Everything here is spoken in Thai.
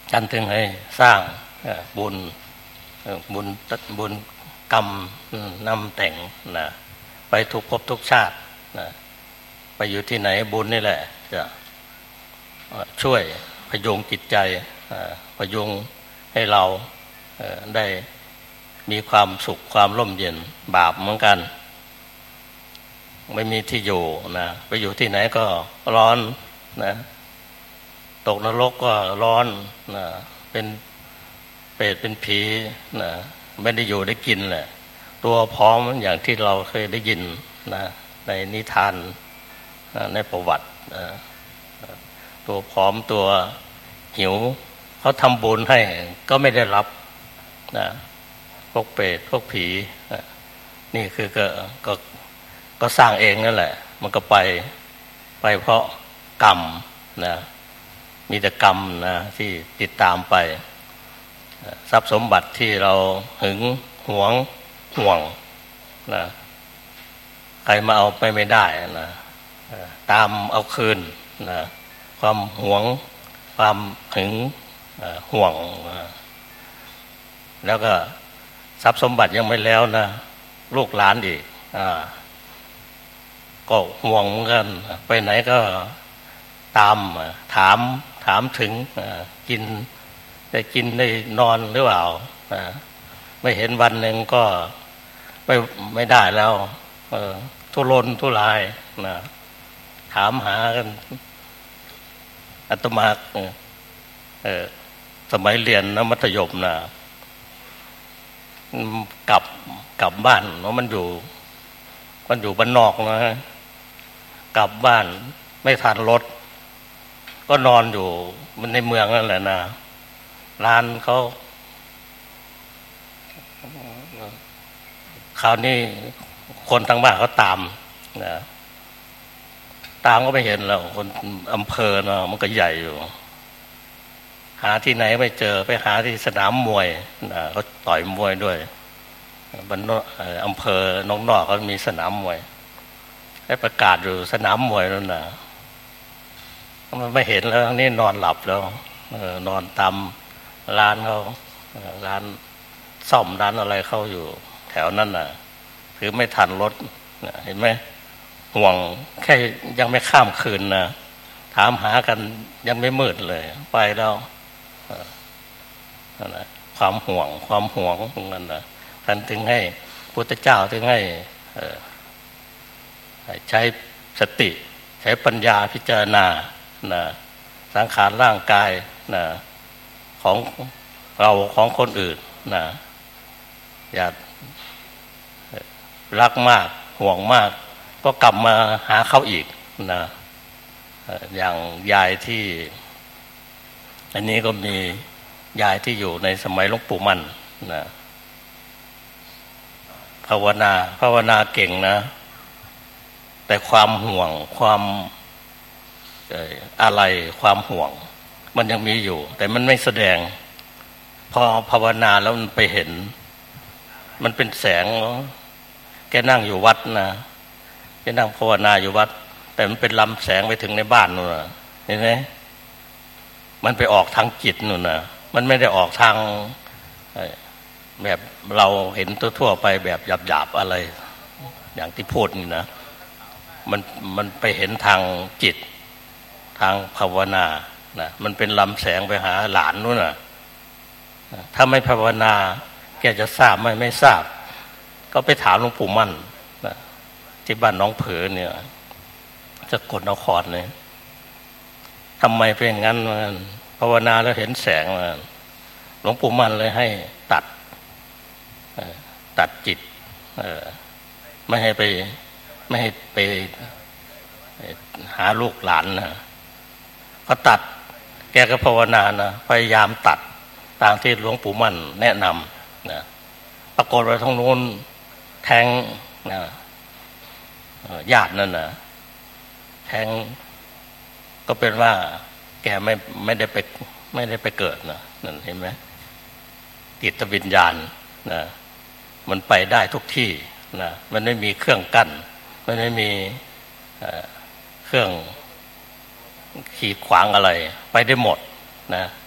ท่านถึงให้สร้างบุญกรรมนำแต่งนะไปทุกภพทุกชาตินะไปอยู่ที่ไหนบุญนี่แหละจะช่วยพยุงจิตใจพยุงให้เราได้มีความสุขความร่มเย็นบาปเหมือนกันไม่มีที่อยู่นะไปอยู่ที่ไหนก็ร้อนนะตกนรกก็ร้อนนะเป็นเปรตเป็นผีนะไม่ได้อยู่ได้กินแหละตัวพร้อมอย่างที่เราเคยได้ยินนะในนิทานในประวัติตัวพร้อมตัวหิวเขาทำบุญให้ก็ไม่ได้รับนะพวกเปรตพวกผีนี่คือก็สร้างเองนั่นแหละมันก็ไปเพราะกรรมนะมีแต่กรรมนะที่ติดตามไปทรัพย์สมบัติที่เราหึงหวงห่วงนะใครมาเอาไปไม่ได้นะตามเอาคืนนะความหวงความหึงห่วงแล้วก็ทรัพย์สมบัติยังไม่แล้วนะลูกหลานอีกก็ห่วงเหมือนกันไปไหนก็ตามถามถึงกินได้นอนหรือเปล่าไม่เห็นวันหนึ่งก็ไม่ได้แล้วทุรนทุรายนะถามหากันอาตมาสมัยเรียนมัธยมนะกลับบ้านเพราะมันอยู่บ้านนอกนะกลับบ้านไม่ทันรถก็นอนอยู่มันในเมืองนั่นแหละนะร้านเขาคราวนี้คนทางบ้านเขาตามนะตามก็ไม่เห็นแล้วคนอำเภอเนาะมันก็ใหญ่อยู่หาที่ไหนไม่เจอไปหาที่สนามมวยนะเขาต่อยมวยด้วยบนอำเภอน้องนอกเขามีสนามมวยให้ประกาศอยู่สนามมวยนั่นนะมันไม่เห็นแล้วนี่นอนหลับแล้วนอนตามร้านเขาร้านซ่อมร้านอะไรเขาอยู่แถวนั้นน่ะคือไม่ทันรถเห็นไหมห่วงแค่ยังไม่ข้ามคืนนะถามหากันยังไม่มืดเลยไปแล้วความห่วงนั่นนะท่านถึงให้พุทธเจ้าถึงให้ใช้สติใช้ปัญญาพิจารณานะสังขารร่างกายนะของเราของคนอื่นนะอย่ารักมากห่วงมากก็กลับมาหาเขาอีกนะอย่างยายที่อันนี้ก็มียายที่อยู่ในสมัยหลวงปู่มั่นนะภาวนาเก่งนะแต่ความห่วงความอะไรความห่วงมันยังมีอยู่แต่มันไม่แสดงพอภาวนาแล้วมันไปเห็นมันเป็นแสงแกนั่งอยู่วัดนะแกนั่งภาวนาอยู่วัดแต่มันเป็นลำแสงไปถึงในบ้านนู่นนะเห็นไหมมันไปออกทางจิตนู่นนะมันไม่ได้ออกทางแบบเราเห็นทั่วไปแบบหยาบๆอะไรอย่างที่พูดนี่นะมันไปเห็นทางจิตทางภาวนานะมันเป็นลำแสงไปหาหลานนู่นนะถ้าไม่ภาวนาแกจะทราบไม่ทราบก็ไปถามหลวงปู่มั่นนะที่บ้านน้องเผือเนี่ยสกลนครเนี่ยทำไมเป็นอย่างนั้นภาวนาแล้วเห็นแสงหลวงปู่มั่นเลยให้ตัดจิตไม่ให้ไปหาลูกหลานนะพอตัดแกก็ภาวนานะพยายามตัดตามที่หลวงปู่มั่นแนะนำนะปรากฏว่าทั้งโน้นแทงนะญาตินั่นนะแทงก็เป็นว่าแกไม่ได้ไปเกิดนะนั่นเห็นไหมจิตวิญญาณนะมันไปได้ทุกที่นะมันไม่มีเครื่องกั้นมันไม่มีเครื่องขีดขวางอะไรไปได้หมดนะ